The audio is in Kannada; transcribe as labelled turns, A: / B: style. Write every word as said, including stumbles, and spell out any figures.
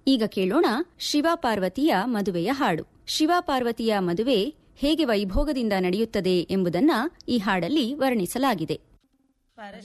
A: ಈಗ ಕೇಳೋಣ ಶಿವಪಾರ್ವತಿಯ ಮದುವೆಯ ಹಾಡು. ಶಿವಪಾರ್ವತಿಯ ಮದುವೆ ಹೇಗೆ ವೈಭೋಗದಿಂದ ನಡೆಯುತ್ತದೆ ಎಂಬುದನ್ನ ಈ ಹಾಡಲ್ಲಿ ವರ್ಣಿಸಲಾಗಿದೆ.